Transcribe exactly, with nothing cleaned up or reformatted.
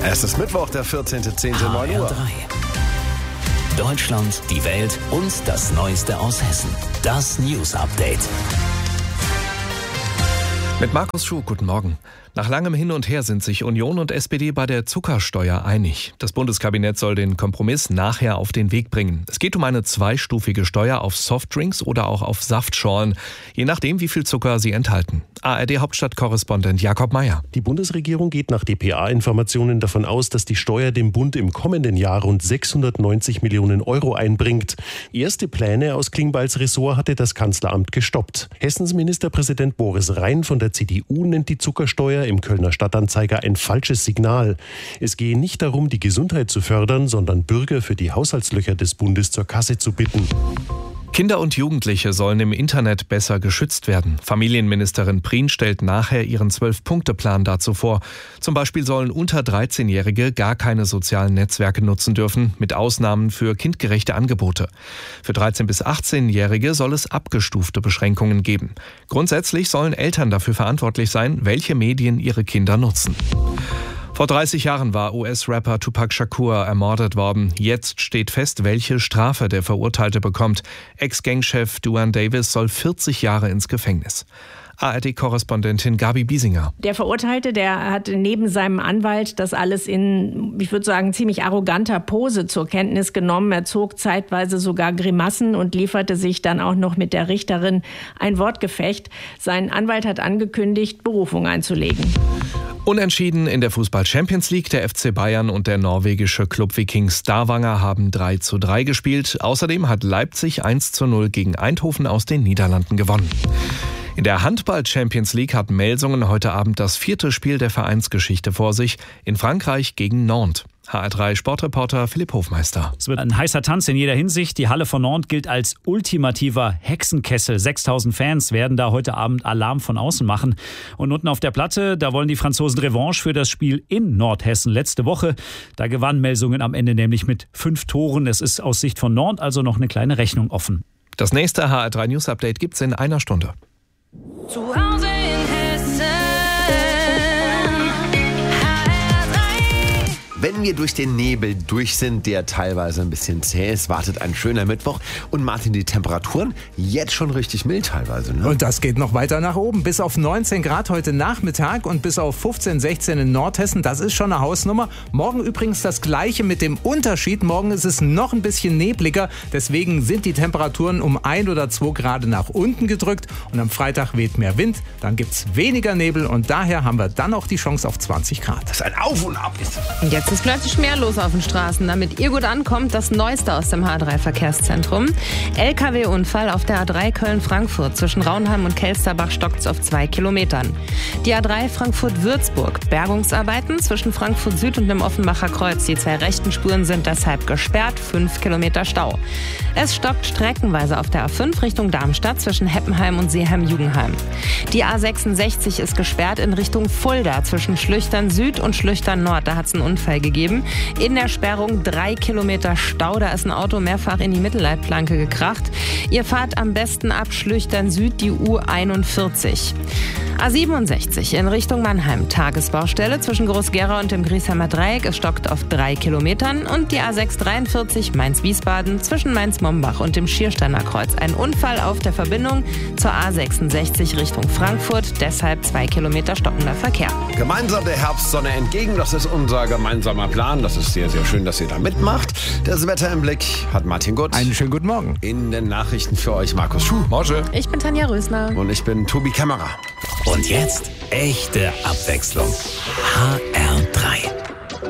Es ist Mittwoch, der vierzehnten zehnten neun Uhr. Deutschland, die Welt und das Neueste aus Hessen. Das News Update. Mit Markus Schuh, guten Morgen. Nach langem Hin und Her sind sich Union und S P D bei der Zuckersteuer einig. Das Bundeskabinett soll den Kompromiss nachher auf den Weg bringen. Es geht um eine zweistufige Steuer auf Softdrinks oder auch auf Saftschorlen, je nachdem, wie viel Zucker sie enthalten. A R D-Hauptstadtkorrespondent Jakob Mayer. Die Bundesregierung geht nach D P A-Informationen davon aus, dass die Steuer dem Bund im kommenden Jahr rund sechshundertneunzig Millionen Euro einbringt. Erste Pläne aus Klingbeils Ressort hatte das Kanzleramt gestoppt. Hessens Ministerpräsident Boris Rhein von der C D U nennt die Zuckersteuer im Kölner Stadtanzeiger ein falsches Signal. Es gehe nicht darum, die Gesundheit zu fördern, sondern Bürger für die Haushaltslöcher des Bundes zur Kasse zu bitten. Kinder und Jugendliche sollen im Internet besser geschützt werden. Familienministerin Prien stellt nachher ihren Zwölf-Punkte-Plan dazu vor. Zum Beispiel sollen unter dreizehnjährige gar keine sozialen Netzwerke nutzen dürfen, mit Ausnahmen für kindgerechte Angebote. Für dreizehn- bis achtzehnjährige soll es abgestufte Beschränkungen geben. Grundsätzlich sollen Eltern dafür verantwortlich sein, welche Medien ihre Kinder nutzen. Vor dreißig Jahren war U S-Rapper Tupac Shakur ermordet worden. Jetzt steht fest, welche Strafe der Verurteilte bekommt. Ex-Gangchef Duane Davis soll vierzig Jahre ins Gefängnis. A R D-Korrespondentin Gabi Biesinger. Der Verurteilte, der hat neben seinem Anwalt das alles in, ich würde sagen, ziemlich arroganter Pose zur Kenntnis genommen. Er zog zeitweise sogar Grimassen und lieferte sich dann auch noch mit der Richterin ein Wortgefecht. Sein Anwalt hat angekündigt, Berufung einzulegen. Unentschieden in der Fußball-Champions League. Der F C Bayern und der norwegische Club Viking Stavanger haben drei zu drei gespielt. Außerdem hat Leipzig eins zu null gegen Eindhoven aus den Niederlanden gewonnen. In der Handball-Champions League hat Melsungen heute Abend das vierte Spiel der Vereinsgeschichte vor sich. In Frankreich gegen Nantes. H R drei Sportreporter Philipp Hofmeister. Es wird ein heißer Tanz in jeder Hinsicht. Die Halle von Nantes gilt als ultimativer Hexenkessel. sechstausend Fans werden da heute Abend Alarm von außen machen. Und unten auf der Platte, da wollen die Franzosen Revanche für das Spiel in Nordhessen letzte Woche. Da gewann Melsungen am Ende nämlich mit fünf Toren. Es ist aus Sicht von Nantes also noch eine kleine Rechnung offen. Das nächste H R drei News Update gibt's in einer Stunde. Zu Hause in Hessen. Wenn wir durch den Nebel durch sind, der teilweise ein bisschen zäh ist, wartet ein schöner Mittwoch. Und Martin, die Temperaturen jetzt schon richtig mild teilweise, ne? Und das geht noch weiter nach oben. Bis auf neunzehn Grad heute Nachmittag und bis auf fünfzehn, sechzehn in Nordhessen. Das ist schon eine Hausnummer. Morgen übrigens das Gleiche mit dem Unterschied. Morgen ist es noch ein bisschen nebliger. Deswegen sind die Temperaturen um ein oder zwei Grad nach unten gedrückt. Und am Freitag weht mehr Wind. Dann gibt es weniger Nebel. Und daher haben wir dann auch die Chance auf zwanzig Grad. Das ist ein Auf und Ab. Und jetzt ist plötzlich mehr los auf den Straßen. Damit ihr gut ankommt, das Neueste aus dem H drei Verkehrszentrum. L K W-Unfall auf der A drei Köln-Frankfurt. Zwischen Raunheim und Kelsterbach stockt's auf zwei Kilometern. Die A drei Frankfurt-Würzburg. Bergungsarbeiten zwischen Frankfurt Süd und dem Offenbacher Kreuz. Die zwei rechten Spuren sind deshalb gesperrt. Fünf Kilometer Stau. Es stockt streckenweise auf der A fünf Richtung Darmstadt zwischen Heppenheim und Seeheim-Jugenheim. Die A sechsundsechzig ist gesperrt in Richtung Fulda zwischen Schlüchtern Süd und Schlüchtern Nord. Da hat es einen Unfall gegeben. In der Sperrung drei Kilometer Stau. Da ist ein Auto mehrfach in die Mittelleitplanke gekracht. Ihr fahrt am besten ab Schlüchtern Süd die U einundvierzig. A siebenundsechzig in Richtung Mannheim. Tagesbaustelle zwischen Groß-Gerau und dem Griesheimer Dreieck. Es stockt auf drei Kilometern. Und die A sechshundertdreiundvierzig Mainz-Wiesbaden zwischen Mainz-Mombach und dem Schiersteiner Kreuz. Ein Unfall auf der Verbindung zur A sechsundsechzig Richtung Frankfurt. Deshalb zwei Kilometer stockender Verkehr. Gemeinsam der Herbstsonne entgegen. Das ist unser gemeinsamer Plan. Das ist sehr, sehr schön, dass ihr da mitmacht. Das Wetter im Blick hat Martin Gutt. Einen schönen guten Morgen. In den Nachrichten für euch Markus Schuh. Morgen. Ich bin Tanja Rösner. Und ich bin Tobi Kämmerer. Und jetzt echte Abwechslung. H R drei.